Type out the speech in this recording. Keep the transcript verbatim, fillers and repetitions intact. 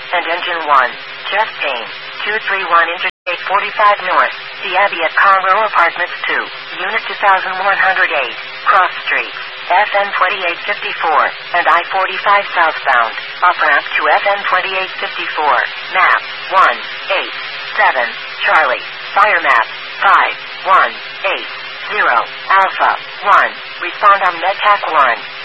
and Engine one. Chest pain. two three one Interstate forty-five North. The Abbey at Conroe Apartments two. Unit two thousand one hundred eight. Cross Street. F N twenty-eight fifty-four, and I forty-five southbound. Off-ramp to F N twenty-eight fifty-four. Map, one eight seven, Charlie. Fire map, five one eight zero, Alpha, one. Respond on MedTac one.